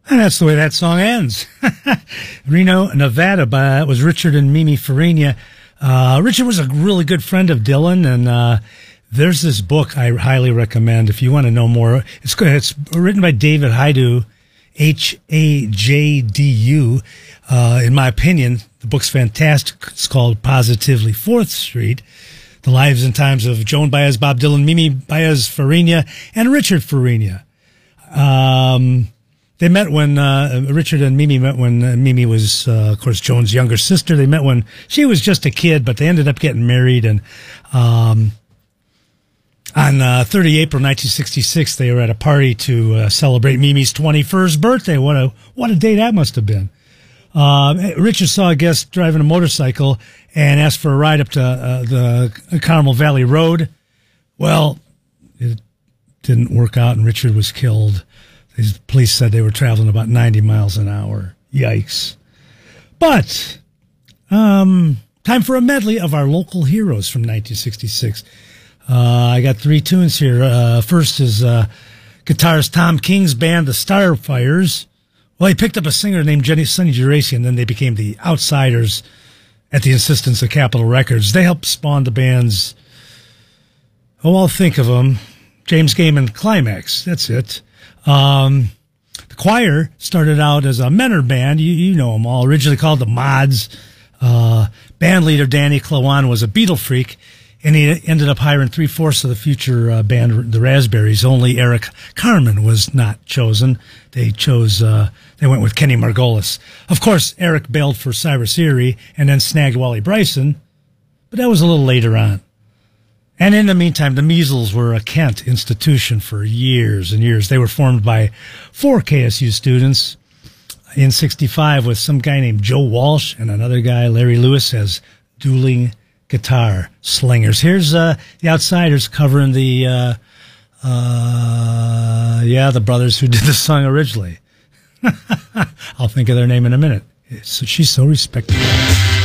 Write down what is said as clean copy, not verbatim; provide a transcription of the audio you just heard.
And that's the way that song ends. Reno, Nevada, was Richard and Mimi Farina. Richard was a really good friend of Dylan, and there's this book I highly recommend if you want to know more. It's good. It's written by David Hajdu, Hajdu. In my opinion, the book's fantastic. It's called Positively 4th Street. The lives and times of Joan Baez, Bob Dylan, Mimi Baez Farina, and Richard Farina. They met when Richard and Mimi met when Mimi was, of course, Joan's younger sister. They met when she was just a kid, but they ended up getting married. And on 30 April 1966, they were at a party to celebrate Mimi's 21st birthday. What a day that must have been. Richard saw a guest driving a motorcycle and asked for a ride up to the Carmel Valley Road. Well, it didn't work out, and Richard was killed. The police said they were traveling about 90 miles an hour. Yikes. But time for a medley of our local heroes from 1966. I got 3 tunes here. First is guitarist Tom King's band, the Starfires. Well, he picked up a singer named Sonny Geraci, and then they became the Outsiders at the insistence of Capitol Records. They helped spawn the bands, I'll think of them, James Gaiman Climax. That's it. The choir started out as a Menor band. You know them all. Originally called the Mods. Band leader Danny Klawan was a Beatle freak, and he ended up hiring 3/4 of the future band, the Raspberries. Only Eric Carmen was not chosen. They went with Kenny Margolis. Of course, Eric bailed for Cyrus Erie and then snagged Wally Bryson, but that was a little later on. And in the meantime, the Measles were a Kent institution for years and years. They were formed by 4 KSU students in 65 with some guy named Joe Walsh and another guy, Larry Lewis, as dueling guitar slingers. Here's the Outsiders covering the brothers who did the song originally. I'll think of their name in a minute. She's so respectable.